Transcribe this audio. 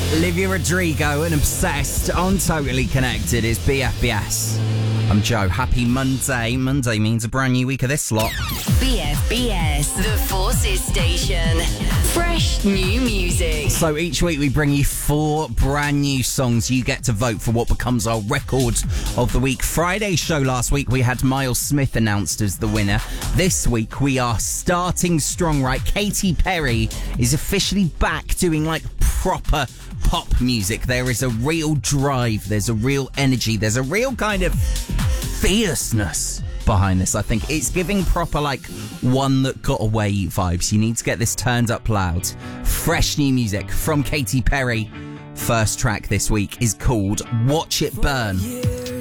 Olivia Rodrigo and Obsessed on Totally Connected is BFBS. I'm Joe. Happy Monday. Monday means a brand new week of this lot. BFBS, the Forces Station. Fresh new music. So each week we bring you 4 brand new songs. You get to vote for what becomes our record of the week. Friday's show last week we had Miles Smith announced as the winner. This week we are starting strong, right? Katy Perry is officially back doing like proper pop music. There is a real drive, there's a real energy, there's a real kind of fierceness behind this. I think it's giving proper like One That Got Away vibes. You need to get this turned up loud. Fresh new music from Katy Perry. First track this week is called Watch It Burn.